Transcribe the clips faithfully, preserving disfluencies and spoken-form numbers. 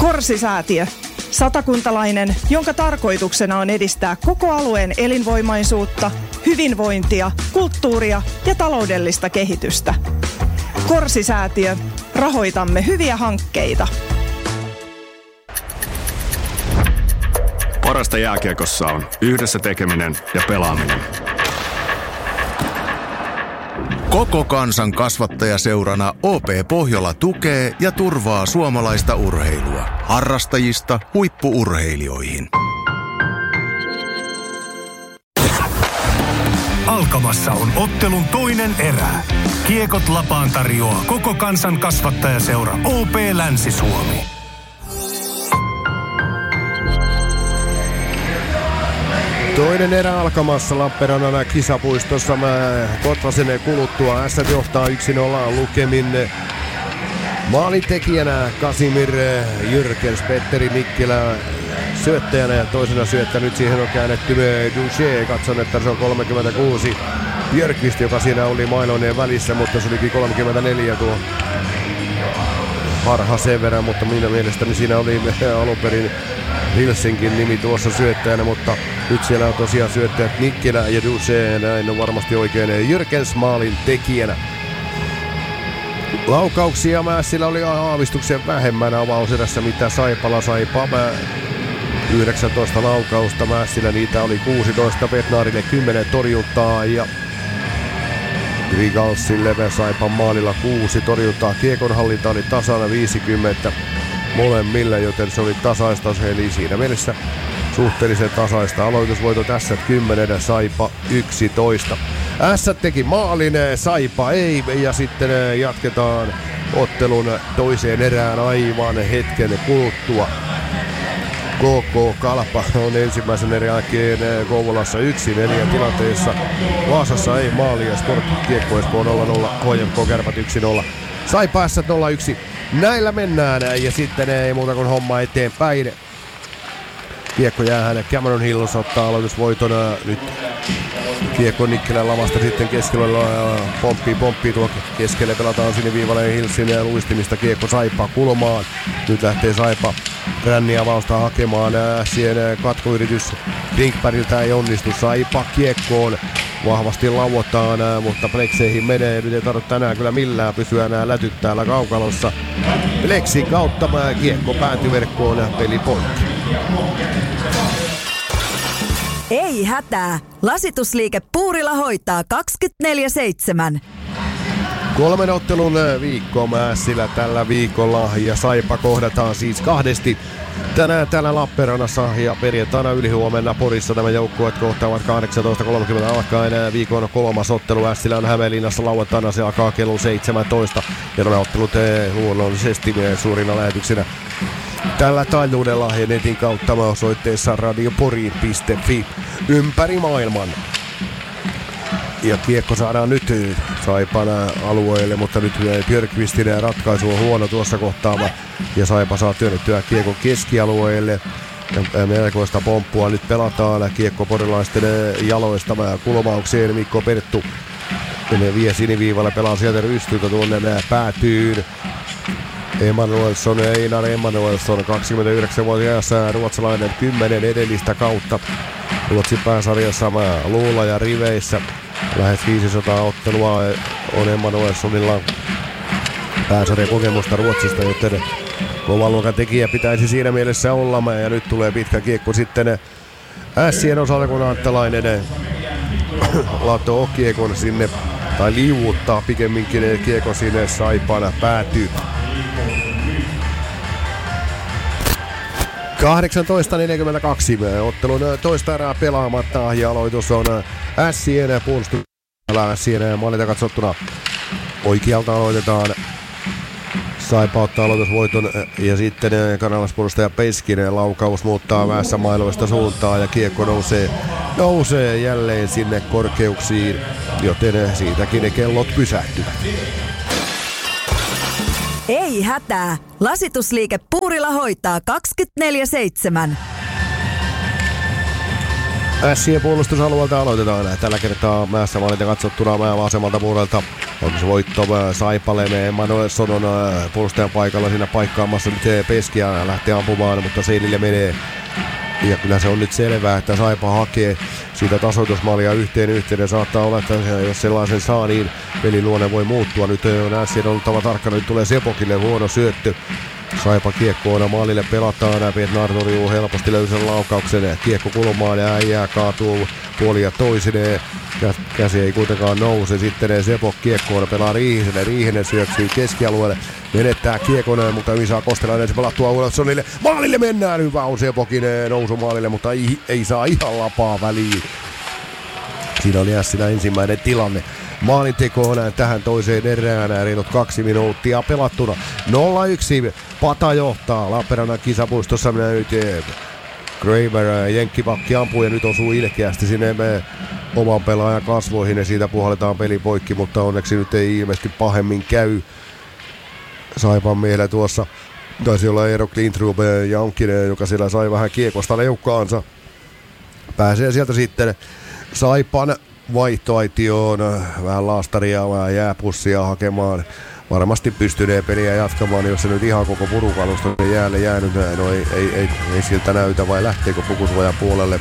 Korsi-säätiö. Satakuntalainen, jonka tarkoituksena on edistää koko alueen elinvoimaisuutta, hyvinvointia, kulttuuria ja taloudellista kehitystä. Korsi-säätiö. Rahoitamme hyviä hankkeita. Parasta jääkiekossa on yhdessä tekeminen ja pelaaminen. Koko kansan kasvattajaseurana O P Pohjola tukee ja turvaa suomalaista urheilua. Harrastajista huippu-urheilijoihin. Alkamassa on ottelun toinen erä. Kiekot lapaan tarjoaa koko kansan kasvattajaseura O P Länsi-Suomi. Toinen erä alkamassa Lappeenrannan kisapuistossa. Kotvasen kuluttua Ässät johtaa yksi nolla lukemin. Maalintekijänä Kasimir Jyrkens, Petteri Nikkilä syöttäjänä ja toisena syöttä nyt siihen on käännetty Duché. Katson, että se on kolmekymmentäkuusi. Björkvist, joka siinä oli mailoineen välissä, mutta se olikin kolmekymmentäneljä tuo harha sen verran, mutta minä mielestäni siinä oli alun perin Hilsinkin nimi tuossa syöttäjänä, mutta nyt siellä on tosiaan syöttäjät Nikkilä ja Duché, näin on varmasti oikein Jyrkens maalin tekijänä. Laukauksia Mässillä oli aavistuksen vähemmän avauserässä, mitä Saipala Saipa. yhdeksäntoista laukausta Mässillä, niitä oli kuusitoista, Petnaarille kymmenen torjuntaa ja Grigalsille Saipan maalilla kuusi torjuntaa. Kiekonhallinta oli tasana viisikymmentä molemmille, joten se oli tasaista, eli siinä mielessä suhteellisen tasaista. Aloitusvoito tässä kymmenen, Saipa yksitoista. Ässät teki maalin, Saipa ei, ja sitten jatketaan ottelun toiseen erään aivan hetken kuluttua. K K Kalpa on ensimmäisen erän jälkeen Kouvolassa yksi neljä tilanteessa. Vaasassa ei maalia, Sport Kiekko Espoo nolla nolla, K J K Kärpät yksi nolla. Saipa Ässät nolla yksi. Näillä mennään ja sitten ei muuta kuin homma eteenpäin. Kiekko jää hänelle, Cameron Hills ottaa aloitusvoiton nyt. Kiekko Nikkilän lavasta sitten keskellä pomppii, pomppii tuo keskelle, pelataan sinne viivalle Hillsin ja luistimista kiekko Saipa kulmaan. Nyt lähtee Saipa ränniavausta hakemaan, siihen katkoyritys Brinkbergiltä ei onnistu, Saipa kiekkoon. Vahvasti lauotaan, mutta plekseihin menee. Nyt ei tarvitse tänään kyllä millään pysyä enää lätyt täällä kaukalossa. Pleksin kautta kiekko päätyy verkkoon, peli poikki. Ei hätää. Lasitusliike Puurila hoitaa kaksikymmentäneljä seitsemän. Kolmen ottelun viikko Mässillä tällä viikolla ja Saipa kohdataan siis kahdesti. Tänään täällä Lappeenrannassa ja perjantaina ylihuomenna Porissa nämä joukkueet kohtaavat kahdeksantoista kolmekymmentä alkaen. Viikon kolmas ottelu Ässillä on Hämeenlinnassa, lauantaina se alkaa kello seitsemäntoista. Ja nämä ottelut luonnollisesti suurina lähetyksinä tällä taajuudella ja netin kautta osoitteessa radiopori piste fi ympäri maailman. Ja kiekko saadaan nyt Saipan alueelle, mutta nyt Björkvistin ratkaisu on huono tuossa kohtaa. Ja Saipa saa työnnettyä kiekon keskialueelle. Ja melkoista pomppua nyt pelataan. Kiekko porilaisten jaloista kulmaukseen. Mikko Perttu vie siniviivalle, pelaa sieltä rystyltä tuonne päätyyn. Emanuelsson, Einar Emanuelsson, kaksikymmentäyhdeksänvuotias ruotsalainen, kymmenen edellistä kautta Ruotsin pääsarjassa luulla ja riveissä. Lähes viisisataa ottelua on Emanuelssonilla pääsarjakokemusta Ruotsista, joten kovan luokan tekijä pitäisi siinä mielessä olla. Ja nyt tulee pitkä kiekko sitten Ässien osalta, kun Anttalainen laittoi kiekon sinne, tai liuuttaa pikemminkin kiekko sinne Saipana päätyy. kahdeksantoista neljäkymmentäkaksi ottelun toista erää pelaamatta ja aloitus on Ässien puolustus. Ässien maalilta katsottuna oikealta aloitetaan. Saipa ottaa aloitusvoiton ja sitten kanalaispuolustaja Peskinen laukaus muuttaa väessä mailovasta suuntaan ja kiekko nousee, nousee jälleen sinne korkeuksiin, joten siitäkin ne kellot pysähtyvät. Ei hätää. Lasitusliike Puurila hoitaa kaksikymmentäneljä seitsemän. Ässien puolustusalueelta aloitetaan tällä kertaa mäessä maalinta katsottuna maa vasemmalta puolelta. On se voitto Saipalle. Emanuelsson on puolustajan paikalla siinä paikkaamassa nyt Peskiä lähtee ampumaan, mutta Seinille menee. Ja kyllä se on nyt selvää, että Saipa hakee siitä tasoitusmaalia yhteen yhteen. Saattaa olla, että jos sellaisen saa, niin peliluonne voi muuttua. Nyt on Ässien oltava tarkkana. Nyt tulee Sepokille huono syöttö. Saipa kiekkoon maalille pelataan. Bednar torjuu helposti löysän laukauksen. Kiekko kulmaan ja äijää kaatuu puoli ja toisineen. Käsi ei kuitenkaan nouse. Sitten Sepok kiekkoon pelaa Riihiselle. Riihinen syöksyy keskialueelle. Menettää kiekon, mutta hyvin saa Kostelainen se pelattua Wilsonille. Maalille mennään. Hyvä on Sepokin nousu maalille, mutta ei, ei saa ihan lapaa väliin. Siinä oli Ässinä ensimmäinen tilanne. Maalintekoon tähän toiseen erään, reilut kaksi minuuttia pelattuna. nolla yksi Pata johtaa Lappeenrannan kisapuistossa nyt. Kramer, jenkkipakki ampuu ja nyt osuu ilkeästi sinne oman pelaajan kasvoihin ja siitä puhalletaan peli poikki, mutta onneksi nyt ei ilmeisesti pahemmin käy. Saipan miehellä tuossa taisi olla Eero Klintrup Jankkinen, joka siellä sai vähän kiekosta leukkaansa. Pääsee sieltä sitten Saipan vaihtoaitioon, vähän laastaria, vähän jääpussia hakemaan. Varmasti pystynee peliä jatkamaan, jos se nyt ihan koko purukalusta jäälle jäänyt. No ei, ei, ei, ei siltä näytä, vai lähteekö pukusuojan puolelle?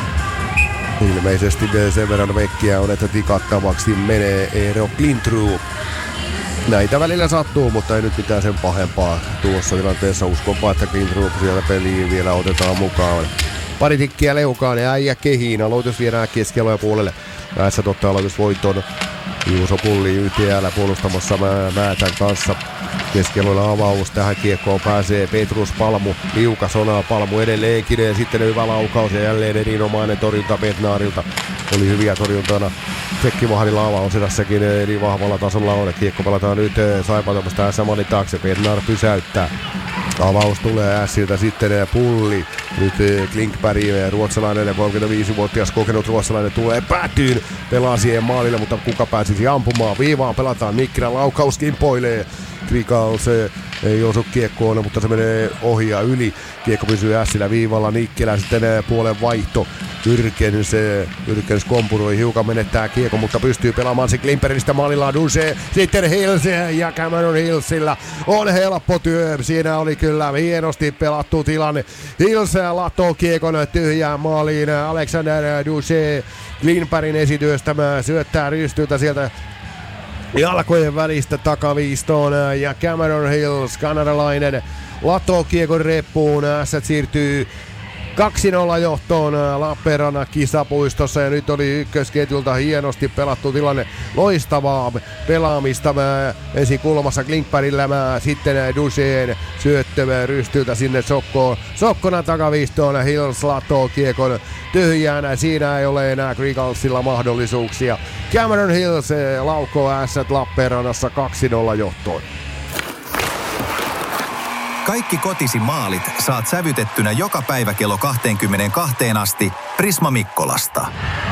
Ilmeisesti sen verran vekkiä on, että tikattavaksi menee Eero Klintrup. Näitä välillä sattuu, mutta ei nyt mitään sen pahempaa tuossa tilanteessa. Uskonpa, että Klintrup siellä peliin vielä otetaan mukaan. Pari tikkiä leukaan ja äijä kehiin. Aloitus viedään keskialueen puolelle. Päässä totta aloitusvoittoon. Juuso Pulli Y T L puolustamassa Määtän kanssa. Keskialueella avaus. Tähän kiekkoon pääsee Petrus Palmu. Liukas on Palmu edelleenkin. Ja sitten hyvä laukaus ja jälleen erinomainen torjunta Bednarilta. Oli hyviä torjuntana. Tsekkimahdilla avaus edessäkin, eli vahvalla tasolla on. Kiekko palataan nyt Saipatomasta Ässämanin taakse. Bednar pysäyttää. Avaus tulee Ässiltä sitten Pulli. Nyt Klinkberg, ruotsalainen kolmekymmentäviisivuotias kokenut ruotsalainen tulee päätyyn. Pelaa siihen maalille, mutta kuka pääsisi ampumaan? Viivaan pelataan. Nikkilän laukaus kimpoilee. Krikals ei osu kiekkoon, mutta se menee ohi ja yli. Kiekko pysyy Ässilä viivalla. Nikkilä sitten puolen vaihto. Yrkens, Yrkens kompuroi, hiukan menettää kiekko, mutta pystyy pelaamaan se Klimperistä maalilla Duse. Sitten Hills ja Cameron Hillsillä on helppo työ. Siinä oli kyllä hienosti pelattu tilanne. Hills latoo kiekon tyhjään maaliin. Alexander Duse Klimperin esityöstämään syöttää rystyltä sieltä jalkojen välistä takaviistoon ja Cameron Hills, kanadalainen, latoo kiekon reppuun. Ässät siirtyy kaksi nolla johtoon Lappeenrannan kisapuistossa ja nyt oli ykkösketjulta hienosti pelattu tilanne. Loistavaa pelaamista ensin kulmassa Klinkbergillä, sitten Duseen syöttö rystyltä sinne Sokkoon. Sokkona takaviistoon, Hills latoo kiekon tyhjään. Siinä ei ole enää Krigalsilla mahdollisuuksia. Cameron Hills laukoo Ässät Lappeenrannassa kaksi nolla johtoon. Kaikki kotisi maalit saat sävytettynä joka päivä kello kaksikymmentäkaksi asti Prisma Mikkolasta.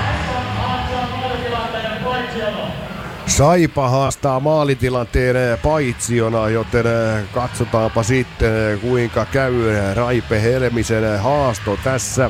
Saipa haastaa maalitilanteen paitsiona, joten katsotaanpa sitten kuinka käy. Raipe Helmisen haasto tässä.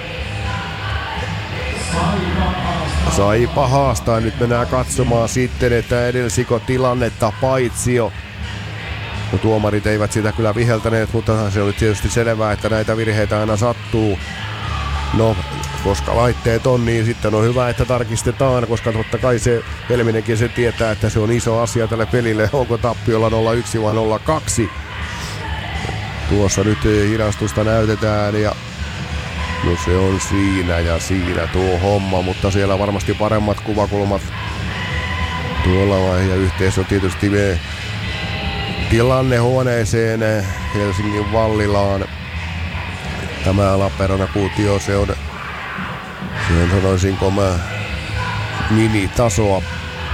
Saipa haastaa. Nyt mennään katsomaan sitten, että edelsikö tilannetta paitsio. No, tuomarit eivät sitä kyllä viheltäneet, mutta se oli tietysti selvää, että näitä virheitä aina sattuu. No, koska laitteet on, niin sitten on hyvä, että tarkistetaan, koska totta kai se Helminenkin se tietää, että se on iso asia tälle pelille. Onko tappiolla nolla yksi vai nolla kaksi? Tuossa nyt hidastusta näytetään ja no se on siinä ja siinä tuo homma, mutta siellä varmasti paremmat kuvakulmat tuolla vai ja yhteys on tietysti me tilannehuoneeseen Helsingin Vallilaan. Tämä Lappeenrannan kuutio, se on, se on sanoisinko mä minitasoa.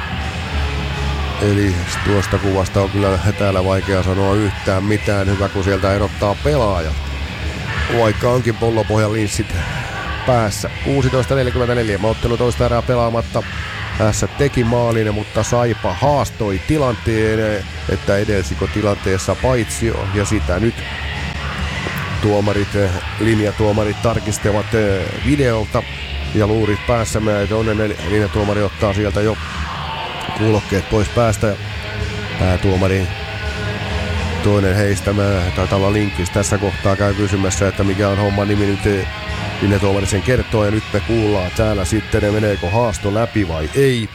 Eli tuosta kuvasta on kyllä täällä vaikea sanoa yhtään mitään. Hyvä kun sieltä erottaa pelaajat. Vaikka onkin Pollopohjan linssit päässä. kuusitoista neljäkymmentäneljä, ottelu toista erää pelaamatta. Tässä teki maalin, mutta Saipa haastoi tilanteen, että edelsikö tilanteessa paitsio, ja sitä nyt tuomarit, linjatuomarit tarkistavat videolta ja luurit päässä. Toinen linjatuomari ottaa sieltä jo kuulokkeet pois päästä ja päätuomari toinen heistä, taitaa olla Linkis tässä kohtaa, käy kysymässä, että mikä on homman nimi nyt. Ville tuomari sen kertoo ja nyt me kuullaan täällä sitten, meneekö haasto läpi vai ei.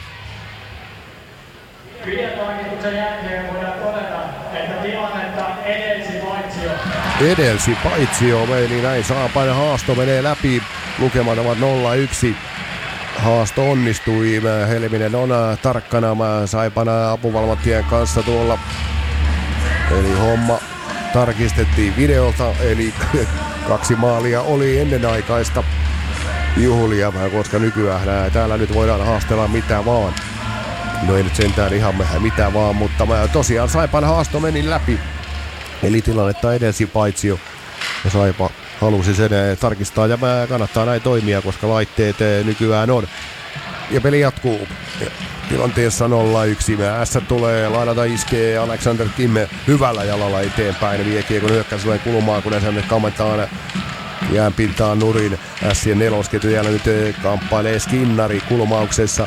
Videotoimituksen jälkeen voidaan todeta, että tilannetta edelsi paitsio. Edelsi paitsio, eli näin Saipan haasto menee läpi. Lukemat ovat nolla yksi. Haasto onnistui. Helminen on tarkkana Saipan apuvalvontien kanssa tuolla. Eli homma tarkistettiin videolta, eli kaksi maalia oli ennenaikaista juhlia, koska nykyään täällä nyt voidaan haastella mitä vaan. No ei nyt sentään ihan mitä vaan, mutta mä tosiaan Saipan haasto meni läpi. Eli tilannetta edelsi paitsio. Ja Saipa halusi sen tarkistaa ja kannattaa näin toimia, koska laitteet nykyään on. Ja peli jatkuu. Tilanteessa nolla yksi. S tulee, laidalta iskee Alexander Kimme hyvällä jalalla eteenpäin. Vie kiekon hyökkäyslueen kulmaan, kun sen kammentaan jään pintaan nurin. Sien nelosketju jälleen nyt kamppailee Skinnari kulmauksessa.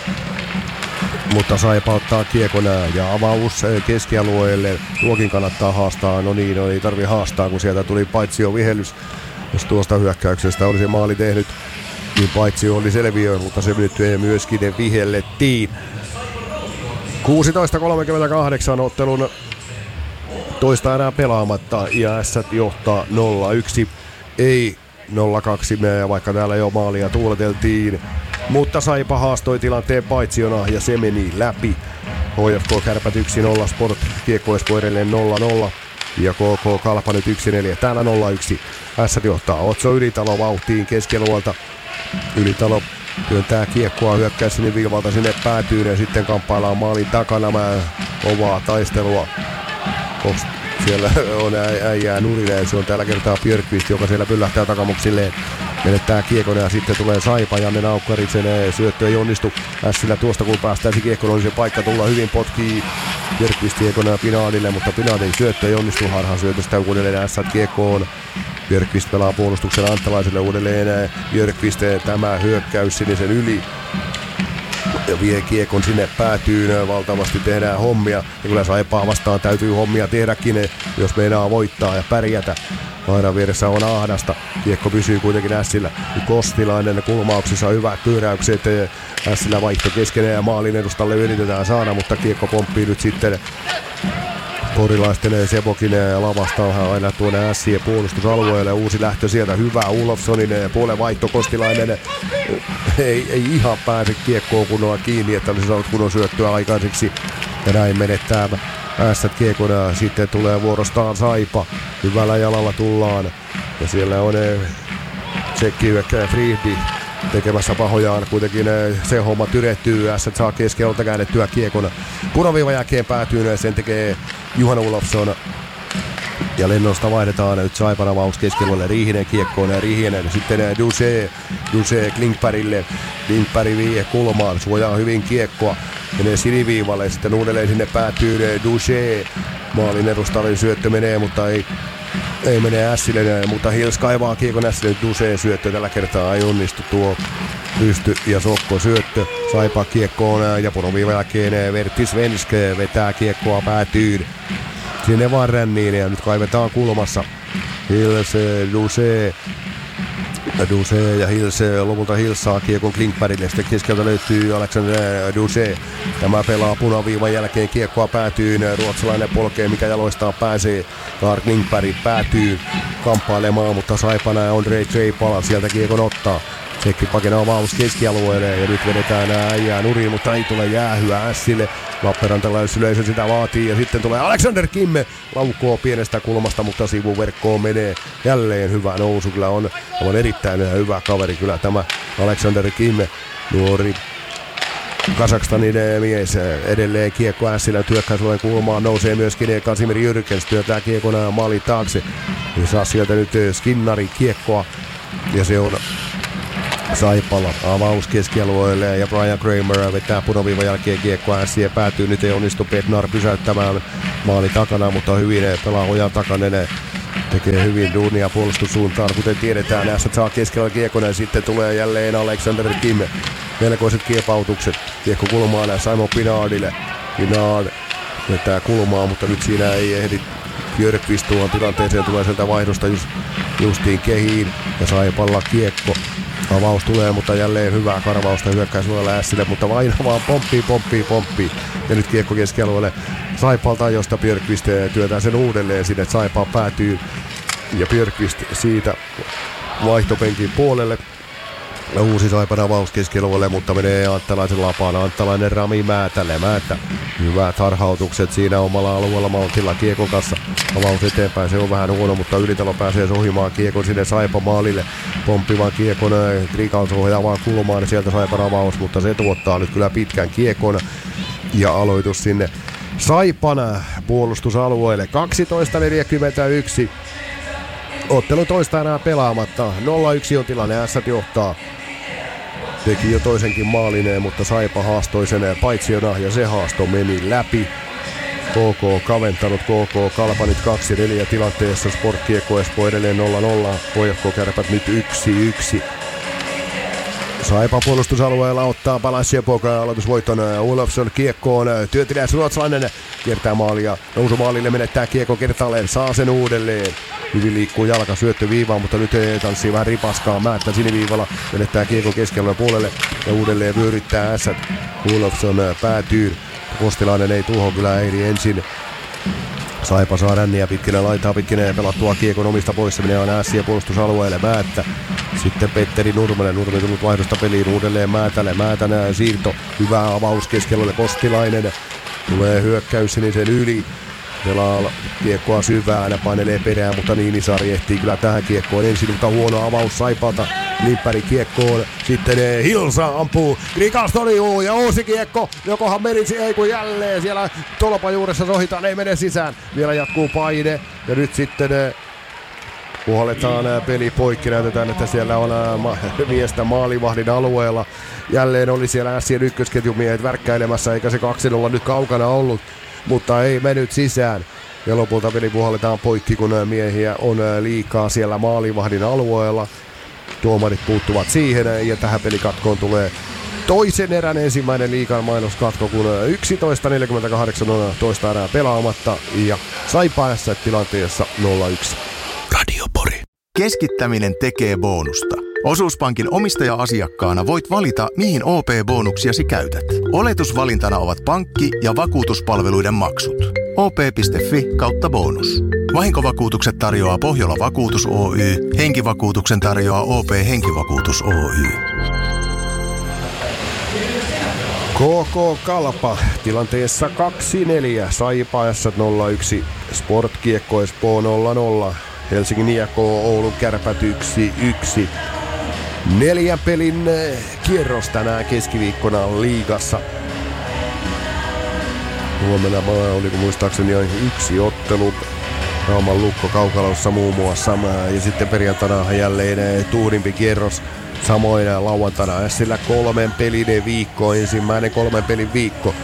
Mutta Saipa ottaa kiekon ja avaus keskialueelle. Tuokin kannattaa haastaa. No niin, no ei tarvi haastaa, kun sieltä tuli paitsio vihellys. Jos tuosta hyökkäyksestä olisi maali tehnyt, niin paitsio oli selviö, mutta se nyt myöskin vihellettiin. kuusitoista kolmekymmentäkahdeksan ottelun toista enää pelaamatta ja S johtaa nolla yksi. Ei nolla kaksi, vaikka täällä jo maalia tuuleteltiin. Mutta Saipa haastoi tilanteen paitsiona ja se meni läpi. H F K Kärpät yksi nolla, Sport Kiekko Espoo edelleen nolla nolla ja K K Kalpa nyt yksi neljä. Täällä nolla yksi. S johtaa Otso Ylitalo vauhtiin keskeluolta. Ylitalo työntää kiekkoa hyökkäys sinne viivalta sinne päätyyn ja sitten kamppaillaan maalin takana. Mä kovaa taistelua. Kost siellä on äijää nurille ja se on tällä kertaa Björkqvist, joka siellä pyllähtää takamuksilleen. Menettää kiekon ja sitten tulee Saipa, Janne Naukkaritsen syöttö ei onnistu. Ässillä tuosta kun päästäisi kiekon, oli se paikka tulla hyvin, potkii Björkqvist kiekon Pinaadille, mutta Pinaadin syöttö ei onnistu. Harhan syötöstä uudelleen Ässät kiekkoon. Björkqvist pelaa puolustuksen Antalaiselle uudelleen. Björkqvist tämä hyökkäys sinisen yli. Ja vie kiekon sinne päätyyn, valtavasti tehdään hommia. Ja kyllä Saipaa vastaan täytyy hommia tehdäkin, jos meinaa voittaa ja pärjätä. Laidan vieressä on Ahdasta. Kiekko pysyy kuitenkin Ässillä. Kostilainen kulmauksissa hyvät pyöräykset. Ässillä vaihto keskeneen ja maalin edustalle yritetään saada, mutta kiekko pomppii nyt sitten porilaisten Sebokin lavasta aina tuonne Ässien puolustusalueelle. Uusi lähtö sieltä, hyvä Olofssonin puolen vaihto. Kostilainen ei, ei ihan pääse kiekkoon kunnolla kiinni, että olisi saanut kunnon syöttöä aikaiseksi. Ja näin menettää Ässät kiekona. Sitten tulee vuorostaan Saipa. Hyvällä jalalla tullaan. Ja siellä on tsekkihyökkäjä Friedi tekemässä pahojaan. Kuitenkin se homma tyrehtyy. Ässät saa keskeltä käännettyä kiekona. Punaviivan jälkeen päätyy. Sen tekee Juhan Olofsson. Ja lennosta vaihdetaan nyt Saipan avaus keskelulle. Riihinen kiekkoon ja Riihinen. Sitten Duse. Duse Klingbergille. Klingberg vie kulmaan. Suojaa hyvin kiekkoa. Menee siniviivalle. Sitten uudelleen sinne päätyy Duse. Maalin edustalle syöttö menee, mutta ei, ei mene Ässille. Mutta Hils kaivaa kiekon Ässille. Duse syöttö tällä kertaa ei onnistu tuo pysty ja Sokko syöttö. Saipa kiekkoon ja punaviivan jälkeen Vertti Svenske vetää kiekkoa päätyyn. Sinne vaan ränniin ja nyt kaivetaan kulmassa. Hils, Duse. Duse ja Hils, lopulta Hils saa kiekon Klingbergille. Sitten keskeltä löytyy Alexander Duse. Tämä pelaa punaviivan jälkeen kiekkoa päätyyn. Ruotsalainen polkee, mikä jaloistaan pääsee. Karl Klingberg päätyy kamppailemaan, mutta Saipana ja Ondrej Treipala sieltä kiekon ottaa. Tsekki pakenaa avaus keskialueelle ja nyt vedetään äijää nurin, mutta ei tule jäähyä Ässille. Lappeenrantalais yleisö sitä vaatii ja sitten tulee Alexander Kimme. Laukoo pienestä kulmasta, mutta sivuverkkoon menee jälleen hyvä nousu. Kyllä on, on erittäin hyvä kaveri kyllä tämä Alexander Kimme. Nuori Kazakstanin mies edelleen kiekko Ässillä työkkäisuuden kulmaan nousee myöskin Kasimir Jyrkens työtää kiekon maalin taakse. Ja saa sieltä nyt Skinnari kiekkoa ja se on Saipala avaus keskialueelle ja Brian Kramer vetää punaviivan jälkeen kiekkoa Ässiä päätyy. Nyt ei onnistu Bednar pysäyttämään maali takana, mutta hyvin pelaa ojan takainen. Tekee hyvin duunia puolustussuuntaan, kuten tiedetään. Ässät saa keskellä kiekon ja sitten tulee jälleen Alexander Kimme. melkoiset kiepautukset. Kiekko kulmaan ja Simon Pinardille. Pinard vetää kulmaa, mutta nyt siinä ei ehdi Björkqvist tuohon tilanteeseen. Tulee sieltä vaihdosta just, justiin kehiin ja Saipalla kiekko. Avaus tulee, mutta jälleen hyvää karvausta hyökkäysuudella Ässille, mutta vain vaan pomppii, pomppii, pomppii. Ja nyt kiekko keskialueelle Saipalta, josta Björkqvist työtää sen uudelleen sinne. Saipa päätyy ja Björkqvist siitä vaihtopenkin puolelle. Uusi Saipan avaus keskialueelle, mutta menee Anttalaisen lapaan. Anttalainen Rami Määtälle. Määttä. Hyvät harhautukset siinä omalla alueella Maltilla kiekon kanssa. Avaus eteenpäin, se on vähän huono, mutta Ylitalo pääsee sohimaan kiekon sinne Saipa maalille. Pomppivan kiekon Grigals ohjaavaan kulmaan, sieltä Saipan avaus, mutta se tuottaa nyt kyllä pitkän kiekon. Ja aloitus sinne Saipan puolustusalueelle. kaksitoista neljäkymmentäyksi. Ottelu toista enää pelaamatta. nolla yksi on tilanne, Ässät johtaa. Teki jo toisenkin maalineen, mutta Saipa haastoi sen paitsiona ja se haasto meni läpi. K K kaventanut, K K Kalpa nyt kaksi neljä tilanteessa, Sportkiekko Espoo edelleen nolla nolla, H F K Kärpät nyt yksi yksi. Saipa puolustusalueella ottaa Palansiepoka aloitusvoiton Olofsson kiekkoon, työtiläis ruotsalainen kiertää maalia, nousu maalille menettää kiekko kertaalleen, saa sen uudelleen. Hyvin liikkuu jalka syöttö viivaan, mutta nyt tanssii vähän ripaskaa. Määttä siniviivalla, menettää kiekon keskellä puolelle ja uudelleen vyöryttää Ässät. Olofsson päätyy. Kostilainen ei tuohon kyllä ehdi ensin. Saipa saa ränniä pitkinä, laitaa pitkinä ja pelattua kiekon omista pois. Se menee aina Ässien puolustusalueelle. Määttä. Sitten Petteri Nurminen. Nurminen tullut vaihdosta peliin uudelleen Määtälle. Määtänä siirto. Hyvä avaus keskellä Kostilainen. Tulee hyökkäys sinisen yli. Pelaa kiekkoa syvään, painelee perään, mutta Niinisaari ehtii kyllä tähän kiekkoon ensin, mutta huono avaus Saipalta. Limppäri kiekkoon, sitten Hilsa ampuu, Grigals torjuu ja uusi kiekko, jokohan menisi, ei kun jälleen siellä tolpan juuressa sohitaan, ei mene sisään. Vielä jatkuu paine ja nyt sitten puhalletaan peli poikki, näytetään, että siellä on miestä maalivahdin alueella. Jälleen oli siellä Ässien ykkösketjumiehet värkkäilemässä, eikä se kaksi nolla nyt kaukana ollut. Mutta ei mennyt sisään. Ja lopulta peli puhalletaan poikki, kun miehiä on liikaa siellä maalivahdin alueella. Tuomarit puuttuvat siihen ja tähän pelikatkoon tulee toisen erän ensimmäinen liigan mainoskatko, kun yksitoista neljäkymmentäkahdeksan on toista erää pelaamatta ja Saipa Ässät tilanteessa nolla yksi. Radio Pori. Keskittäminen tekee bonusta. Osuuspankin omistaja-asiakkaana voit valita, mihin O P-bonuksiasi käytät. Oletusvalintana ovat pankki- ja vakuutuspalveluiden maksut. O P piste Fi kautta bonus. Vahinkovakuutukset tarjoaa Pohjola Vakuutus Oy. Henkivakuutuksen tarjoaa O P Henkivakuutus Oy. K K Kalpa tilanteessa kaksi neljä. Saipa Ässät nolla yksi. Sportkiekko Espoo nolla nolla. Helsingin I K Oulun Kärpät yksi yksi. Neljän pelin kierros tänään keskiviikkona liigassa. Huomenna oliko muistaakseni yksi ottelu. Rauman Lukko Kaukalossa muun muassa. Ja sitten perjantaina jälleen tuhdimpi kierros. Samoin lauantaina Ässillä kolmen pelin viikko. Ensimmäinen kolmen pelin viikko.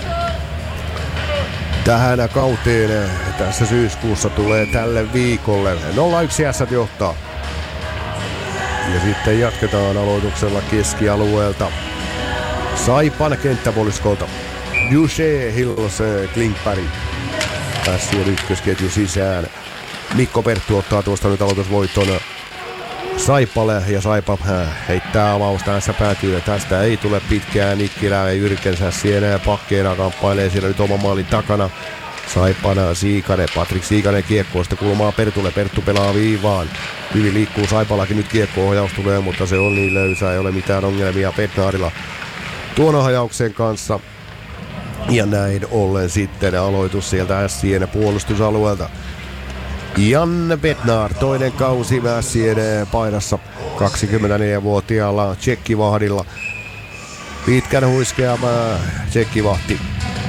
Tähän kauteen tässä syyskuussa tulee tälle viikolle. nolla yksi Ässät johtaa. Ja sitten jatketaan aloituksella keskialueelta. Saipan kenttäpuoliskolta. Jushe Hills Klinkberg. Ässien ykkösketju sisään. Mikko Perttu ottaa tuosta nyt aloitusvoiton Saipalle ja Saipa heittää avausta, tässä päätyy ja tästä ei tule pitkää. Nikkilä ei Yrkensä siellä pakkeena kamppailee siellä nyt oman maalin takana. Saipana Siikanen, Patrik Siikanen kiekkoa sitten kulmaa Pertulle, Perttu pelaa viivaan. Hyvin liikkuu Saipallakin nyt kiekko-ohjaus tulee, mutta se on niin löysää, ei ole mitään ongelmia Bednarilla tuon ohjauksen kanssa. Ja näin ollen sitten aloitus sieltä Ässien puolustusalueelta. Janne Bednar, toinen kausi Ässien paidassa kaksikymmentäneljävuotiaalla tsekkivahdilla. Pitkän huiskeama tsekkivahti.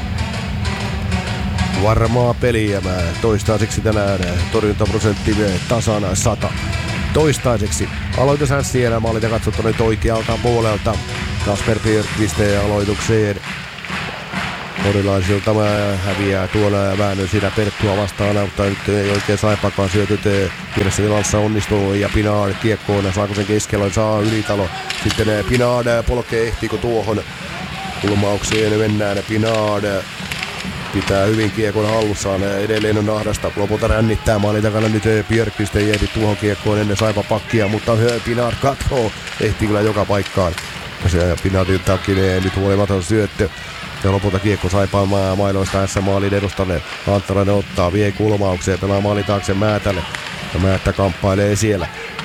Varmaa peliä toistaiseksi tänään, torjuntaprosentti tasana sata. Toistaiseksi aloitus Ässien maalit ja katsottu nyt oikealta puolelta. Kasper Björkqvist aloitukseen. Porilaisilta häviää tuolla ja väännön siinä Perttua vastaan, mutta nyt ei oikein Saipakaan syötyt pienessä tilassa onnistuu ja Pinard kiekkoon, saako sen keskellä, saa Ylitalo. Sitten Pinard polkee, ehtiikö tuohon kulmaukseen mennään. Pinard pitää hyvin kiekon hallussaan, edelleen on ahdasta, lopulta rännittää maalin takana nyt Björkqvist ei ehdi tuohon kiekkoon ennen Saipa pakkia, mutta Pinard katsoo, ehtii kyllä joka paikkaan. Ja Pinardin takia nyt huolimaton syöttö. Ja lopulta kiekko Saipaan mailoista tässä maalin edustalle. Anttarainen ottaa, vie kulmaukseen, pelaa maalin taakse Määtälle. Ja Määttä kamppailee siellä.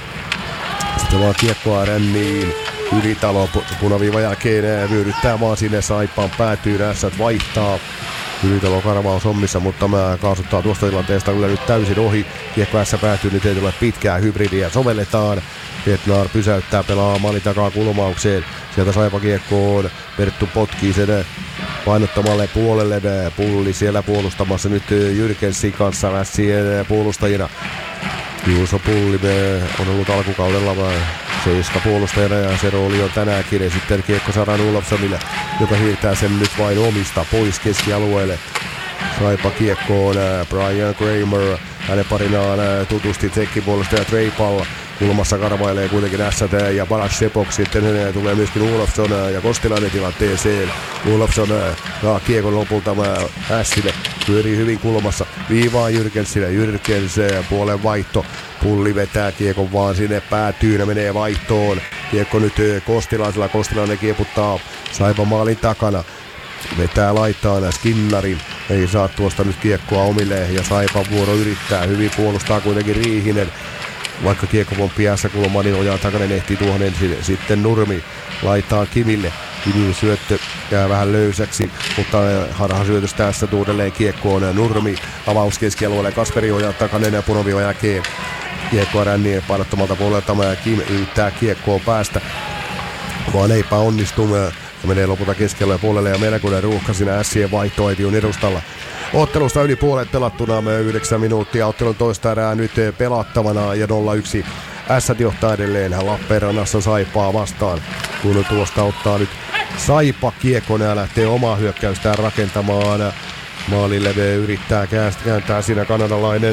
Sitten vaan kiekkoa ränniin. Ylitalo punaviivan jälkeen vyöryttää vaan sinne Saipaan päätyyn. Ässät vaihtaa. Ylitalo karvaus hommissa, mutta mä kaasuttaa tuosta tilanteesta kyllä nyt täysin ohi. Kiekko ässä päätyy, nyt ei tule pitkää hybridiä. Sovelletaan. Petnar pysäyttää, pelaa maalin takaa kulmaukseen. Sieltä Saipa kiekkoon. Perttu potkii sen painottamalle puolelle. Pulli siellä puolustamassa nyt Jyrkensin kanssa Mässien puolustajina. Juuso Pulli on ollut alkukaudella seiska puolustajana ja se rooli on tänäänkin. Ja sitten kiekko saadaan Olofssonille, joka siirtää sen nyt vain omista pois keskialueelle. Saipa kiekkoon Brian Kramer. Hänen parinaan tutusti tsekkipuolustaja Treipal. Kulmassa karvailee kuitenkin Ässät ja Balas Sepok. Sitten tulee myöskin Olofsson ja Kostilainen tilanteeseen. Olofsson saa kiekon lopulta Ässille. Pyörii hyvin kulmassa. Viivaa Jyrkensille. Jyrkens puolen vaihto. Pulli vetää kiekon vaan sinne päätyyn ja menee vaihtoon. Kiekko nyt Kostilaisella. Kostilainen kieputtaa Saipa maalin takana. Vetää laittaa Skinnarin. Ei saa tuosta nyt kiekkoa omille ja Saipan vuoro yrittää. Hyvin puolustaa kuitenkin Riihinen. Vaikka kiekko pomppii ässä kulmaan, niin Ojan Takanen ehtii tuohon ensin. Sitten Nurmi laittaa Kimille. Kimin syöttö jää vähän löysäksi, mutta harha syötöstä tässä uudelleen kiekkoon. Nurmi avaus keskialueelle. Kasperi Ojan Takanen ja punaviivan jälkeen. Kiekkoa ränniin painottomalta puolelta. Kim yrittää kiekkoon päästä, vaan eipä onnistu. Menee lopulta keskialueen puolelle ja Merkunen ruuhka siinä ässien vaihtoehtiön edustalla. Ottelusta yli puolet pelattuna, yhdeksän minuuttia, ottelun toista erää nyt pelattavana ja nolla yksi. Ässät johtaa edelleen Lappeenrannassa Saipaa vastaan, kun tuosta ottaa nyt Saipa kiekon ja lähtee omaa hyökkäystään rakentamaan. Maalille yrittää kääntää siinä kanadalainen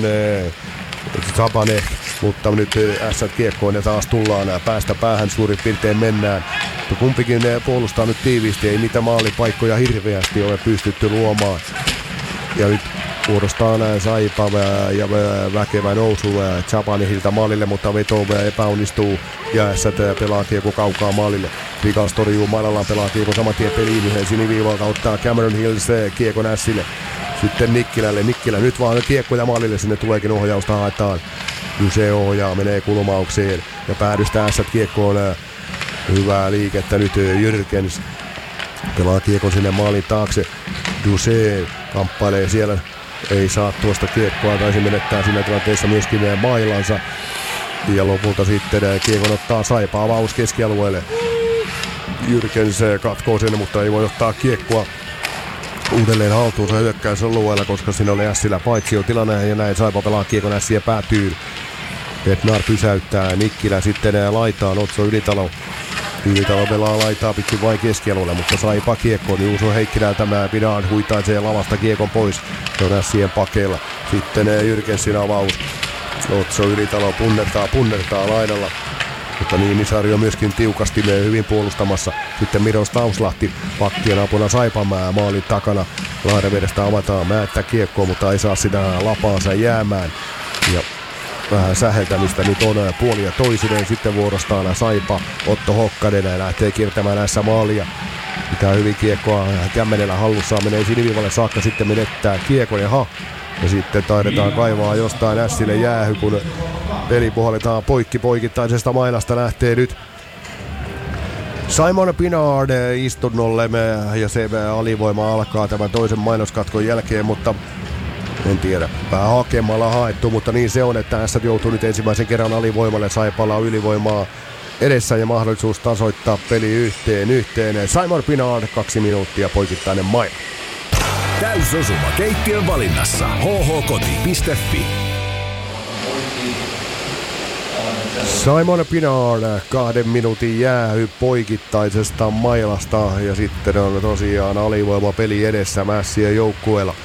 Sabane, mutta nyt Ässät kiekkoon ja taas tullaan päästä päähän suurin piirtein mennään. Kumpikin puolustaa nyt tiiviisti, ei niitä maalipaikkoja hirveästi ole pystytty luomaan. Ja nyt vuorostaan Saipa ja väkevä nousu Chabanihilta maalille, mutta veto epäonnistuu ja Ässät pelaa kiekko kaukaa maalille. Vikas torjuu mailallaan, pelaa kiekko saman tien peliin yhden siniviivalta, ottaa Cameron Hills kiekon Ässille. Sitten Nikkilälle, Nikkilä nyt vaan kiekko ja maalille, sinne tuleekin ohjausta haetaan. Kyse ohjaa, menee kulmaukseen ja päädystää Ässät kiekkoon. Hyvää liikettä nyt Jyrkens. Pelaa kiekon sinne maalin taakse. Duse kamppailee siellä. Ei saa tuosta kiekkoa, taisi menettää siinä tilanteessa myöskin mailansa. Ja lopulta sitten kiekon ottaa Saipa avaus keskialueelle. Jyrkens katkoo sen, mutta ei voi ottaa kiekkoa uudelleen haltuunsa hyökkäysalueella, koska siinä oli Ässillä paitsiotilanne ja näin Saipa pelaa kiekon Ässiä päätyyn. Petnar pysäyttää, Nikkilä sitten laitaan, Otso Ylitalo. Ylitalo pelaa laitaa pitkin vain keskialueelle, mutta Saipa kiekkoon. Juuso Heikkilä tämä Pinard huitaisee lavasta kiekon pois. Se on Ässien pakeilla. Sitten Jyrkensin avaus. Otso Ylitalo punnertaa, punnertaa laidalla. Mutta Niinisarjo myöskin tiukasti hyvin puolustamassa. Sitten Miros Tauslahti pakkien apuna Saipamäää maalin takana. Lahdenvedestä avataan Määttä kiekkoon, mutta ei saa sitä lapaansa jäämään. Ja vähän säheltämistä nyt on puoli ja toisineen. Sitten vuorostaan Saipa, Otto Hokkanen lähtee kiertämään näissä maalia. Pitää hyvin kiekkoa kämmenellä hallussaan, menee siniviivalle saakka, sitten menettää kiekon ja ha. Ja sitten taidetaan kaivaa jostain Ässille jäähy, kun peli puhalletaan poikki poikittaisesta mailasta lähtee nyt Simon Pinard istunnolle ja se alivoima alkaa tämän toisen mainoskatkon jälkeen, mutta en tiedä, vähän hakemalla haettu, mutta niin se on, että Ässät joutuu nyt ensimmäisen kerran alivoimalle. Saipalla on ylivoimaa edessä ja mahdollisuus tasoittaa peli yhteen yhteen. Simon Pinard, kaksi minuuttia poikittainen maila. Täysosuma keittiön valinnassa. h h koti piste f i Simon Pinard kahden minuutin jäähy poikittaisesta mailasta ja sitten on tosiaan alivoima peli edessä Mässien joukkueella.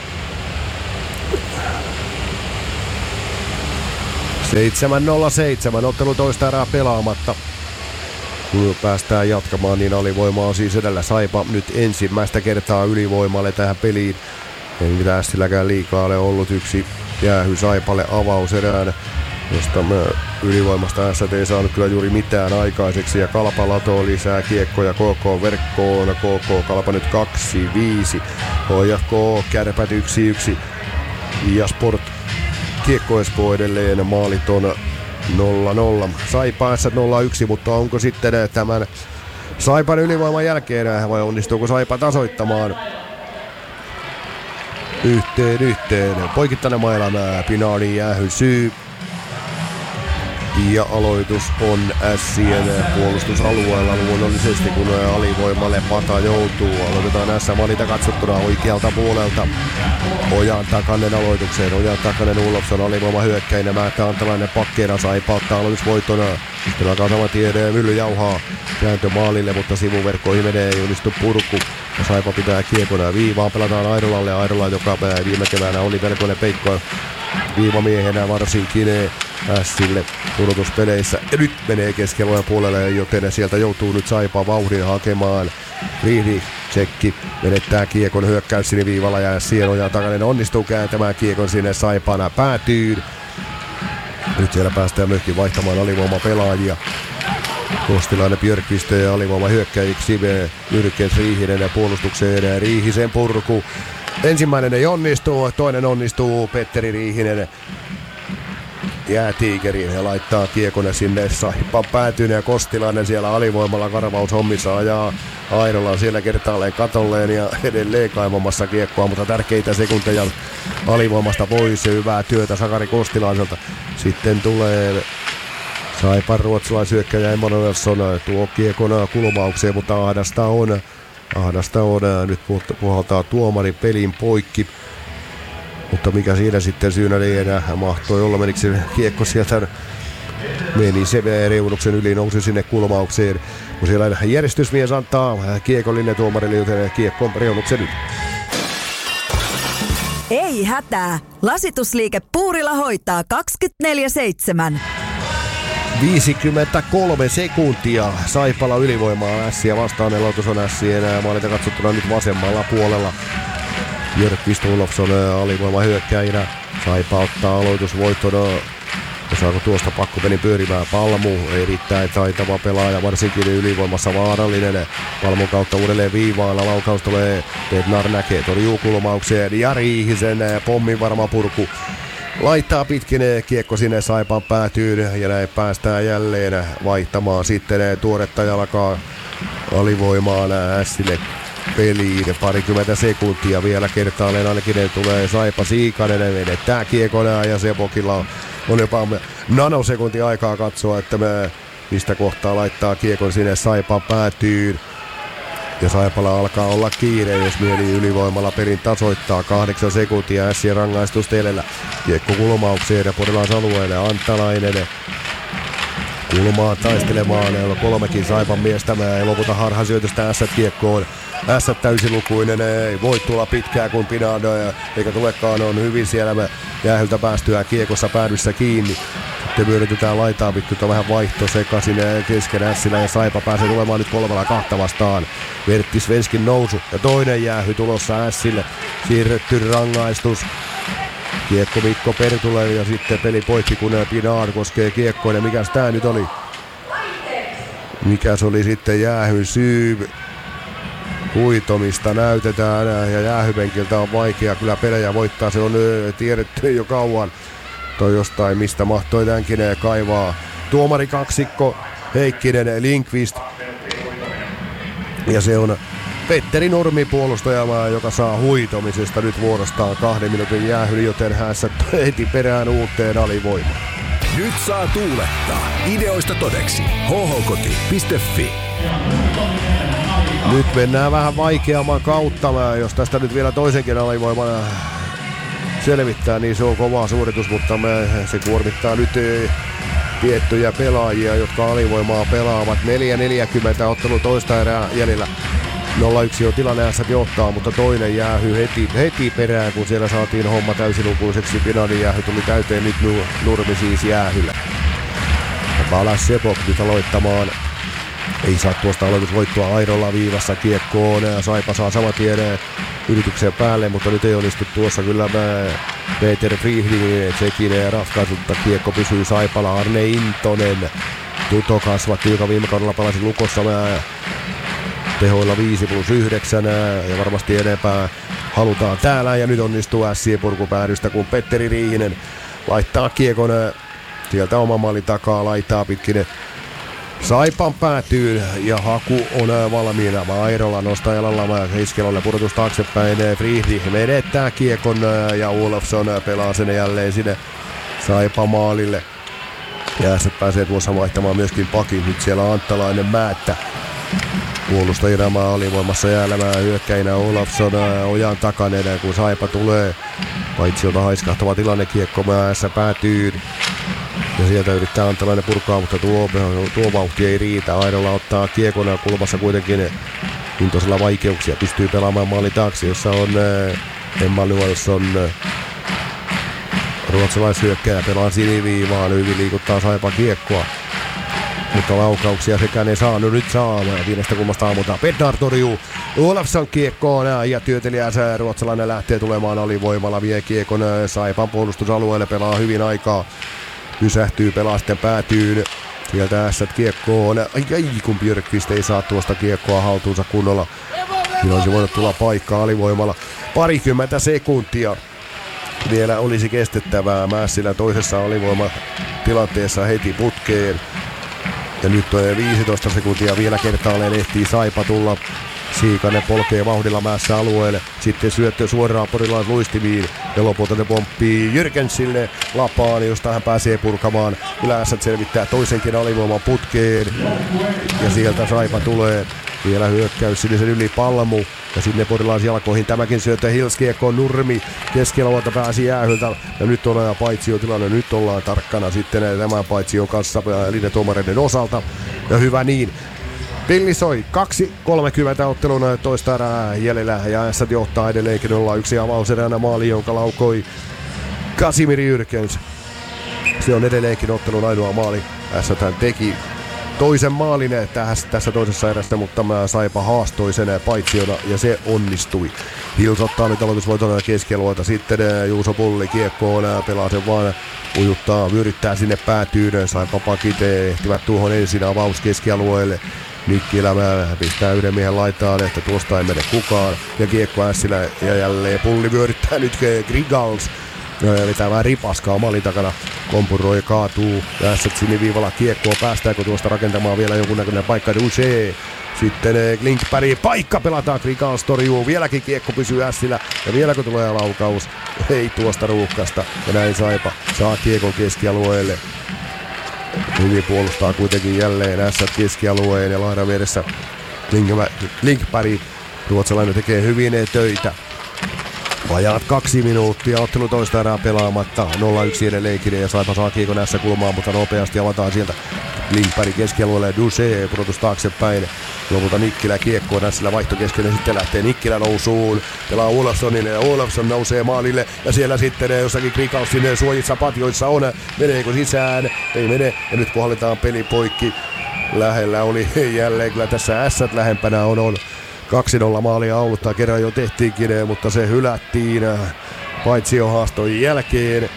seitsemän nolla seitsemän, ottelu toista erää pelaamatta. Kun päästään jatkamaan, niin alivoima on siis edellä. Saipa nyt ensimmäistä kertaa ylivoimalle tähän peliin. Ei mitään silläkään liikaa ole ollut. Yksi jäähy Saipalle avauserään, josta me ylivoimasta S ei saanut kyllä juuri mitään aikaiseksi. Ja Kalpa latoo lisää kiekkoja K K-verkkoon. K K Kalpa nyt kaksi viisi. H J K Kärpät yksi yksi. Ja Sport Kiekko Espoo edelleen, maalit on nolla nolla. Saipa S nolla yksi, mutta onko sitten tämän Saipan ylivoiman jälkeen vai onnistuuko Saipa tasoittamaan? Yhteen yhteen. Poikittainen mailamaa, Pinardin jäähy syy. Ja aloitus on Ässien puolustusalueella luonnollisesti, kun alivoimalle pata joutuu. Aloitetaan S-malita katsottuna oikealta puolelta. Ojan takainen aloitukseen. Ojan takainen Ulofsson alivoima hyökkäinen. Määttä Antalainen pakkeena. Saipa ottaa aloitusvoittona. Sitten alkaa saman tien Mylly jauhaa. Kääntö maalille, mutta sivuverkkoihin menee. Ei onnistu purku. Ja Saipa pitää kiekona viivaan. Pelataan Airolalle. Airola, joka viime keväänä oli melkoinen peikko viivamiehenä varsinkin Ässille pudotuspeleissä. Ja nyt menee keskialueen puolelle, joten sieltä joutuu nyt Saipa vauhdin hakemaan. Riihdi tsekki menettää kiekon hyökkäys siniviivalla ja Sienoja takainen onnistuu kääntämään kiekon sinne Saipana päätyyn. Nyt siellä päästään myöskin vaihtamaan alivoima pelaajia. Kostilainen, Björkvist ja alivoima hyökkäjiksi. Jyrkens Riihinen ja puolustukseen Riihisen purku. Ensimmäinen ei onnistuu, toinen onnistuu. Petteri Riihinen jää tiikeriin ja laittaa kiekon sinne Saipan päätyyn ja Kostilainen siellä alivoimalla karvaushommissa ajaa Airola siellä kertaalleen katolleen ja edelleen kaivamassa kiekkoa, mutta tärkeitä sekunteja alivoimasta pois ja hyvää työtä Sakari Kostilaiselta. Sitten tulee Saipan ruotsalaisyökkäjä Emanuelsson tuo kiekon kulmaukseen, mutta ahdasta on. Ahdasta on. Nyt puhaltaa tuomari pelin poikki. Mutta mikä siinä sitten syynä lienee, mahtoi olla, menikö se kiekko sieltä, meni se reunuksen yli, nousi sinne kulmaukseen. Kun siellä järjestysmies antaa kiekon linjatuomarille, joten kiekko reunuksen yli. Ei hätää, lasitusliike Puurila hoitaa kaksikymmentäneljä seitsemän. viisikymmentäkolme sekuntia Saipala ylivoimaa Ässiä vastaan, elotus on Ässiä enää maalita katsottuna nyt vasemmalla puolella. Björkvist Olofsson alivoima hyökkäjinä. Saipa ottaa aloitusvoittona. Ja saako tuosta pakkopelin pyörimään Palmu. Erittäin taitava pelaaja, varsinkin ylivoimassa vaarallinen. Palmun kautta uudelleen viivailla. Laukaus tulee Bednar näkee torjuu kulmaukseen. Ja Riihisen pommin varma purku. Laittaa pitkin kiekko sinne Saipan päätyyn. Ja näin päästään jälleen vaihtamaan sitten tuoretta jalkaa alivoimaan Ässille peliin. Parikymmentä sekuntia vielä kertaalleen ainakin tulee Saipa Siikanen menettää kiekona ja Sepokilla on jopa nanosekunti aikaa katsoa, että me mistä kohtaa laittaa kiekon sinne Saipan päätyyn. Ja Saipalla alkaa olla kiire, jos mieli ylivoimalla pelin tasoittaa. Kahdeksan sekuntia Ässien rangaistus edellä. Kiekko kulmaukseen ja porilaisalueelle Antalainen kulmaa taistelemaan. Kolmekin Saipan miestä ei loputa harhasyötöstä Ässät kiekkoon. Ässät täysilukuinen, ei voi tulla pitkään kuin Pinado, eikä tulekaan, on hyvin siellä jäähyltä päästyä kiekossa päädyssä kiinni. Sitten vyörytetään laitaa pitkin, vähän vaihto sekaisin kesken Ässillä ja Saipa pääsee tulemaan nyt kolmella kahta vastaan. Vertti Svenskin nousu ja toinen jäähy tulossa Ässille. Siirretty rangaistus. Kiekko Mikko Pertule ja sitten peli poikki, kun Pinard koskee kiekkoon. Ja mikäs tää nyt oli? Mikäs oli sitten jäähyn syy? Huitomista näytetään ja jäähypenkiltä on vaikea kyllä pelejä voittaa. Se on tiedetty jo kauan. Toi jostain mistä mahtoi tämänkin kaivaa. Tuomari kaksikko Heikkinen, Lindqvist. Ja se on Petteri Nurmi puolustajamaa, joka saa huitomisesta nyt vuorostaan kahden minuutin jäähyn, joten hänessä heti perään uuteen alivoimaan. Nyt saa tuulettaa. Ideoista todeksi. h h koti piste f i. Nyt mennään vähän vaikeamman kautta. Jos tästä nyt vielä toisenkin alivoiman selvittää, niin se on kova suoritus, mutta me, se kuormittaa nyt tiettyjä pelaajia, jotka alivoimaa pelaavat. neljä neljäkymmentä ottelu toista erää jäljellä. nolla yksi on tilanne, Ässät johtaa, mutta toinen jäähy heti, heti perään, kun siellä saatiin homma täysilukuiseksi. Finaalin jäähy tuli täyteen, nyt Nurmi siis jäähyllä. Balas Sepok nyt aloittamaan. Ei saa tuosta aloitusvoittoa Airolla viivassa kiekkoon. Saipa saa saman tien yrityksen päälle, mutta nyt ei onnistu tuossa kyllä Peter Friedlin tsekin ratkaisutta. Kiekko pysyy Saipalla. Arne Intonen. Tuto kasvatti, joka viime kaudella palasi Lukossa tehoilla viisi plus yhdeksän ja varmasti enempää halutaan täällä. Ja nyt onnistuu Ässien purkupäädystä, kun Petteri Riihinen laittaa kiekon sieltä oman maalin takaa, laittaa pitkin Saipan päätyyn ja haku on valmiina. Airola nostaa jalalla Iskelolle pudotus taaksepäin. Friedrich menettää kiekon ja Olofsson pelaa sen jälleen sinne Saipan maalille. Ja Ässät pääsee tuossa vaihtamaan myöskin pakin. Nyt siellä Anttalainen Määttä. Puolustajina maa alivoimassa jäälämään hyökkäinä Olofsson ojan takainen, kun Saipa tulee. Paitsiolta haiskahtava tilanne, kiekko Määssä päätyy. Ja sieltä yrittää Anttalainen purkaa, mutta tuo, tuo vauhti ei riitä. Airola ottaa kiekona kulmassa kuitenkin intoisella vaikeuksia. Pystyy pelaamaan maalin taakse, jossa on Emma Luolsson. Ruotsalaishyökkäjä pelaa siniviivaan, hyvin liikuttaa Saipa kiekkoa. Mutta laukauksia sekään ei saanut, nyt saa. Viidestä kulmasta ammutaan. Bednar torjuu Olofsson kiekkoon ja työtelijäs ruotsalainen lähtee tulemaan alivoimalla. Vie kiekon Saipan puolustusalueelle, pelaa hyvin aikaa. Pysähtyy, pelaa sitten päätyyn. Sieltä Ässät kiekkoon. Ai, ai kun Björkqvist ei saa tuosta kiekkoa haltuunsa kunnolla. Siinä olisi voinut tulla paikka alivoimalla. Parikymmentä sekuntia vielä olisi kestettävää. Mässilä toisessa alivoimatilanteessa heti putkeen. Ja nyt on viisitoista sekuntia vielä kertaalleen ehtii Saipa tulla. Siikanen polkee vauhdilla Mässä alueelle. Sitten syöttö suoraan Porilais luistimiin. Ja lopulta ne pomppii Jyrkensille lapaan, josta hän pääsee purkamaan. Kyllä Ässät selvittää toisenkin alivoiman putkeen. Ja sieltä Saipa tulee. Vielä hyökkäys sinisen yli Palmu. Ja sinne Porilais jalkoihin tämäkin syöttö Hilskiekko Nurmi. Keskialueelta pääsi jäähyltä. Ja nyt on paitsio tilanne. Nyt ollaan tarkkana sitten tämän paitsion kanssa linjatuomareiden osalta. Ja hyvä niin. Pilli soi. kaksi kolmekymmentä ottelun toista erää jäljellä ja Ässät johtaa edelleenkin nolla yksi avauseränä maali, jonka laukoi Kasimir Jyrkens. Se on edelleenkin ottelun ainoa maali. Ässäthän teki toisen maalin tässä toisessa erästä, mutta mä Saipa haastoi sen paitsiona ja se onnistui. Hils ottaa nyt aloitusvoiton keskialueelta. Sitten Juuso Pulli kiekkoon, pelaa sen vaan, ujuttaa, vyöryttää sinne päätyyn. Saipa pakit ehtivät tuohon ensin avaus keskialueelle. Nikkilä pistää yhden miehen laitaan, että tuosta ei mene kukaan. Ja kiekko Ässilä ja jälleen Pulli vyöryttää nyt Grigals. Vetää vähän ripaskaa maalin takana. Kompuroi kaatuu ja Ässät siniviivalla kiekkoa. Päästääkö tuosta rakentamaan vielä jonkunnäköinen paikka? Duché. Sitten Klinkberg paikka pelataan. Grigals torjuu. Vieläkin kiekko pysyy Ässilä. Ja vieläkö tulee laukaus? Ei tuosta ruuhkasta. Ja näin Saipa saa kiekon keskialueelle. Hyvin puolustaa kuitenkin jälleen Ässät keskialueen ja laidan vieressä Linkberg. Ruotsalainen tekee hyvin töitä. Vajaat kaksi minuuttia, ottelu toista erää pelaamatta. nolla yksi edelleenkin ja Saipa saa kiekon Ässä kulmaan, mutta nopeasti avataan sieltä. Linkberg keskialueelle, Duché pudotus taaksepäin. Lopulta Nikkilä kiekkoon, Ässillä vaihto kesken ja sitten lähtee Nikkilä nousuun. Pelaa Olofssonille ja Olofsson nousee maalille. Ja siellä sitten jossakin Grigalsin suojissa patjoissa on. Meneekö sisään? Ei mene. Ja nyt kun hallitaan peli poikki. Lähellä oli jälleen kyllä tässä Ässät lähempänä on. on. kaksi nolla maalia Ouluttaa kerran jo tehtiinkin, mutta se hylättiin paitsio haaston jälkeen.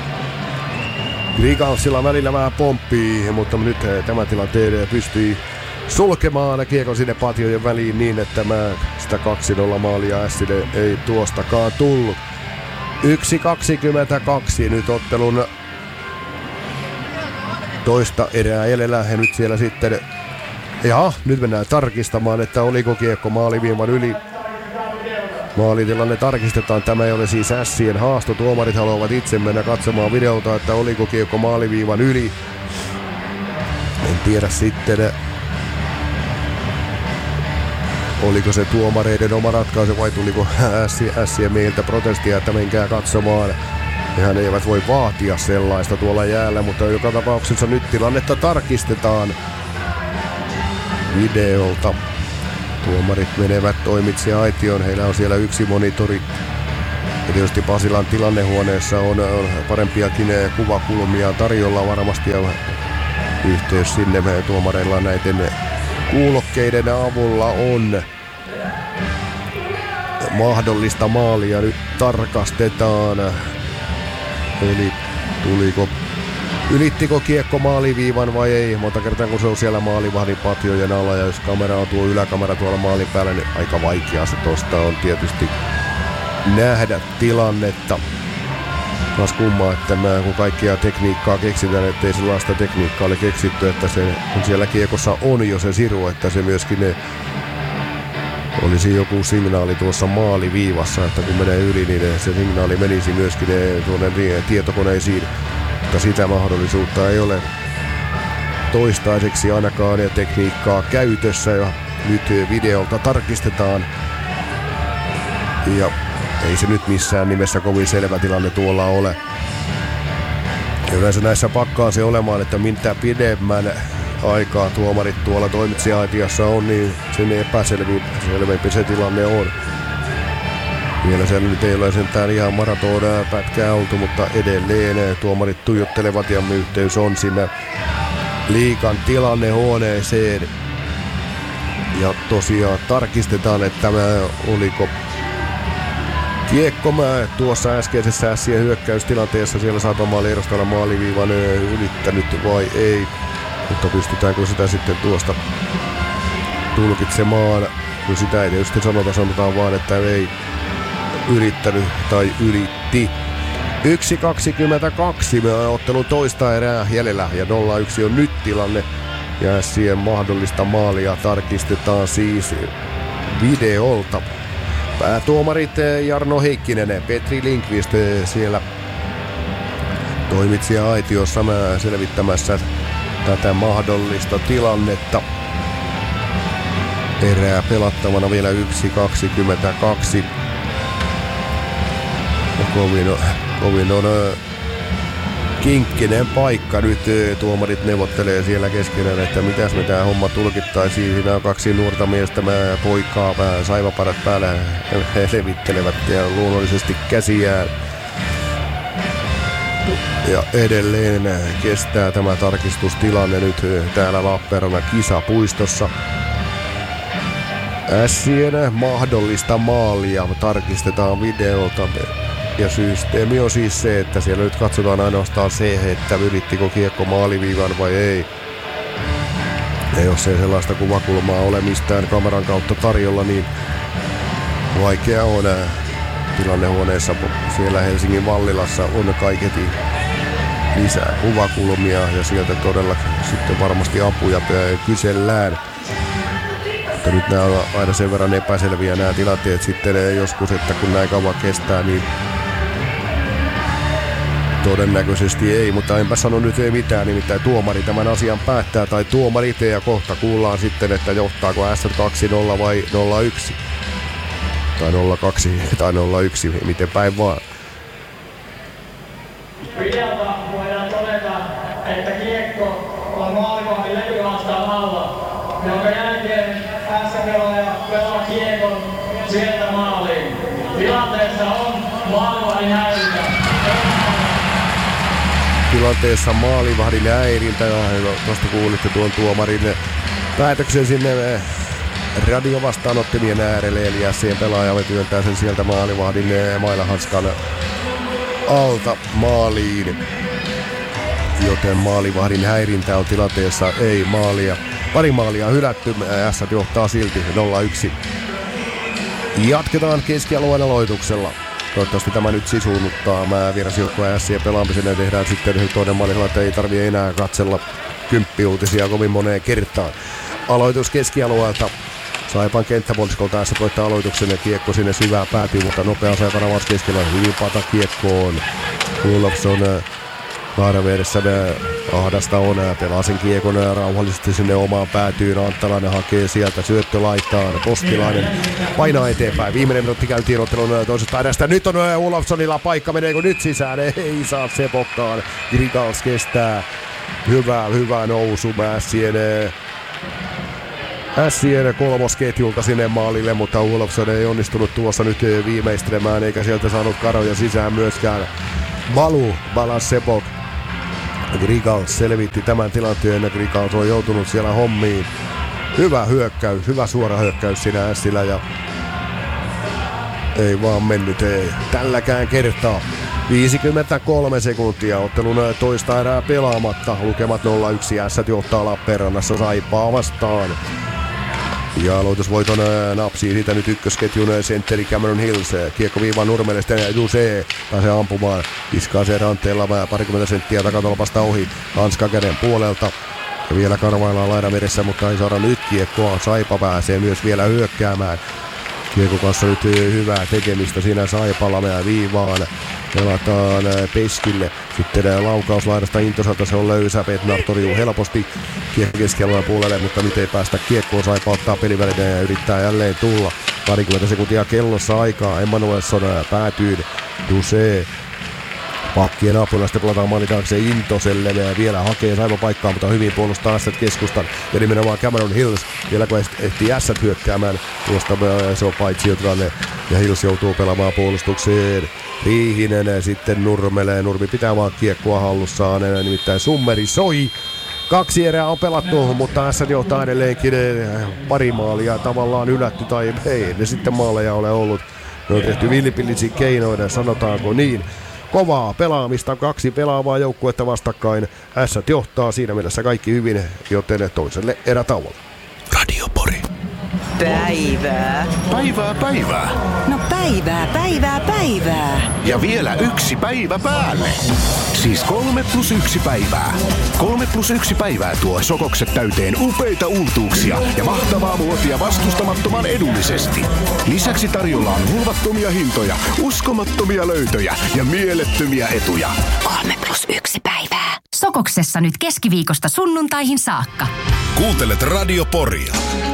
Grigalsilla välillä vähän pomppii, mutta nyt tämä tilanteen pystyi sulkemaan kiekon sinne patjojen väliin niin, että mä sitä kaksi nolla maalia Ässille ei tuostakaan tullut. yksi kaksikymmentäkaksi nyt ottelun toista erää jäljellä ja nyt siellä sitten ja nyt mennään tarkistamaan, että oliko kiekko maaliviivan yli. Maalitilanne tarkistetaan. Tämä ei ole siis Ässien haasto. Tuomarit haluavat itse mennä katsomaan videolta, että oliko kiekko maaliviivan yli. En tiedä sitten, oliko se tuomareiden oma ratkaisu vai tuliko Ässien meiltä protestia, että menkää katsomaan. Hehän eivät voi vaatia sellaista tuolla jäällä, mutta joka tapauksessa nyt tilannetta tarkistetaan videolta. Tuomarit menevät toimitsija-aitioon, heillä on siellä yksi monitori. Ja tietysti Pasilan tilannehuoneessa on, on parempiakin kuvakulmia tarjolla varmasti ja yhteys sinne tuomareilla näiden kuulokkeiden avulla on. Mahdollista maalia nyt tarkastetaan. Eli tuliko, ylittikö kiekko maaliviivan vai ei? Monta kertaa kun se on siellä maalivahdin patjojen alla ja jos kamera on tuo yläkamera tuolla maalin päällä, niin aika vaikeaa se tosta on tietysti nähdä tilannetta. Taas kummaa, että mä, kun kaikkia tekniikkaa keksitään, ettei sellaista tekniikkaa ole keksitty, että se, kun siellä kiekossa on jo se siru, että se myöskin ne, olisi joku signaali tuossa maaliviivassa, että kun menee yli, niin se signaali menisi myöskin tuonne tietokoneisiin, mutta sitä mahdollisuutta ei ole toistaiseksi ainakaan ja tekniikkaa käytössä ja nyt videolta tarkistetaan ja ei se nyt missään nimessä kovin selvä tilanne tuolla ole. Ja yleensä näissä pakkaa se olemaan, että mitä pidemmän aikaa tuomarit tuolla toimitsija-aitiossa on, niin sen epäselvempi se tilanne on. Vielä siellä nyt ei ole sentään ihan maratonaa pätkää oltu, mutta edelleen tuomarit tuijottelevat ja yhteys on sinne liigan tilannehuoneeseen. Ja tosiaan tarkistetaan, että mä oliko kiekkomää tuossa äskeisessä ässien hyökkäystilanteessa siellä saatomaali edustalla maaliviivan ylittänyt vai ei. Mutta pystytäänkö sitä sitten tuosta tulkitsemaan? No sitä ei tietysti sanota, sanotaan vaan, että ei ylittänyt tai ylitti. yksi kaksikymmentäkaksi ottelun toista erää jäljellä ja nolla yksi on nyt tilanne. Ja ässien mahdollista maalia tarkistetaan siis videolta. Päätuomarit Jarno Heikkinen, Petri Lindqvist siellä toimitsija-aitiossa selvittämässä tätä mahdollista tilannetta. Erää pelattavana vielä yksi kaksikymmentäkaksi. Kovin, kovin on kinkkinen paikka nyt. Tuomarit neuvottelee siellä keskenään, että mitäs me tää homma tulkittaisiin. Siinä on kaksi nuorta miestä, mä poikaa, mä saivaparat päällä. He levittelevät ja luonnollisesti käsiään. Ja edelleen kestää tämä tarkistustilanne nyt täällä Lappeenrannan kisapuistossa. Ässien mahdollista maalia tarkistetaan videolta. Ja systeemi on siis se, että siellä nyt katsotaan ainoastaan se, että ylittikö kiekko maaliviivan vai ei. Ja jos ei sellaista kuvakulmaa ole mistään kameran kautta tarjolla, niin vaikea on. Tilannehuoneessa siellä Helsingin Vallilassa on kaiketi lisää kuvakulmia ja sieltä todella sitten varmasti apuja kysellään. Mutta nyt nämä on aina sen verran epäselviä nämä tilanteet sitten joskus, että kun näin kauan kestää, niin todennäköisesti ei, mutta enpä sano nyt ei mitään, nimittäin tuomari tämän asian päättää, tai tuomarit, ja kohta kuullaan sitten, että johtaako S kaksi nolla vai nolla yksi. Tai nolla kaksi tai nolla yksi, miten päin vaan. Videolta voidaan todeta, että kiekko on maalivahdin levyhaastaan alla, jonka jälkeen S-pelaaja pelaa kiekon sieltä maaliin. Tilanteessa on maalivahdin häirintä. Tilanteessa maalivahdin häirintä, ja tuosta kuulitte tuon tuomarin päätöksen sinne radiovastaanottimien äärelle, eli ässien pelaaja työntää sen sieltä maalivahdin mailahanskan alta maaliin. Joten maalivahdin häirintä on tilanteessa ei maalia. Pari maalia hylätty, ässät johtaa silti nolla yksi. Jatketaan keskialueen aloituksella. Toivottavasti tämä nyt sisuunnuttaa. Mä vierasjoukkueen ässien pelaamisen ja tehdään sitten toinen maalilla, että ei tarvitse enää katsella kymppiuutisia kovin moneen kertaan. Aloitus keskialueelta. Saipan kenttäpuoliskolta tässä koittaa aloituksen ja kiekko sinne syvään päätyy, mutta nopea Saipan avaus keskellä. Hyvin pata kiekkoon. Olofsson Laidan vieressä ahdasta on, pelaa sen kiekon rauhallisesti sinne omaan päätyyn. Anttalainen hakee sieltä, syöttö laittaa, Postilainen painaa eteenpäin. Viimeinen minuutti käytiin ottelun toisesta edestä. Nyt on Olofssonilla paikka, meneekö nyt sisään? Ei saa Sepokkaan. Grigals kestää. Hyvä, hyvä nousu Mässien. Ässien kolmosketjulta sinne maalille, mutta Olofsson ei onnistunut tuossa nyt viimeistelemään, eikä sieltä saanut karoja sisään myöskään. Balu, Balas Sepok. Grigals selvitti tämän tilanteen, Grigals on joutunut siellä hommiin. Hyvä hyökkäys, hyvä suora hyökkäys siinä Ässillä ja ei vaan mennyt ei. Tälläkään kertaa. viisikymmentäkolme sekuntia ottelun toista erää pelaamatta. Lukemat nolla yksi, Ässät johtaa Lappeenrannassa Saipaa vastaan. Ja aloitusvoiton napsii siitä nyt ykkösketjun sentteri Cameron Hills. Kiekko viivaan Nurmelle, sitten Duse pääsee ampumaan. Iskaa se ranteella vähän parikymmentä senttiä takatolpasta ohi Hanskakäden puolelta. Ja vielä karvaillaan laidan edessä, mutta ei saada nyt kiekkoa. Saipa pääsee myös vielä hyökkäämään. Kiekko kanssa nyt hyvää tekemistä siinä Saipalla meidän viivaan. Pelataan Peskille. Sitten laukaus laidasta Intosalta, se on löysä. Petnar torjuu helposti kiekko keskialueen puolelle, mutta nyt ei päästä kiekkoon. Saipa ottaa pelivälineen ja yrittää jälleen tulla. parikymmentä sekuntia kellossa aikaa. Emanuelsson päätyy. Duse. Pakkien apuna sitten pelataan maalitaakse Intoselle ja vielä hakee Saipa paikkaa, mutta hyvin puolustaa Ässät keskustan. Ja nimenomaan Cameron Hills, vielä kun ehtii Ässät hyökkäämään, tuosta se on paitsi tilanne ja Hills joutuu pelaamaan puolustukseen. Riihinen sitten Nurmelle, Nurmi pitää vaan kiekkoa hallussaan, nimittäin Summeri soi. Kaksi erää on pelattu, mutta Ässät johtaa edelleenkin pari maalia tavallaan ylätty tai ei ne sitten maaleja ole ollut. Ne on tehty villipillisin keinoinen, sanotaanko niin. Kovaa pelaamista, kaksi pelaavaa joukkuetta vastakkain. Ässät johtaa siinä mielessä kaikki hyvin, joten toiselle erätauolle. Radio Pori. Päivää. Päivää, päivää. No päivää, päivää, päivää. Ja vielä yksi päivä päälle. Siis kolme plus yksi päivää. Kolme plus yksi päivää tuo Sokokset täyteen upeita uutuuksia ja mahtavaa muotia vastustamattoman edullisesti. Lisäksi tarjolla on hulvattomia hintoja, uskomattomia löytöjä ja mielettömiä etuja. Kolme plus yksi päivää. Sokoksessa nyt keskiviikosta sunnuntaihin saakka. Kuuntelet Radio Poria.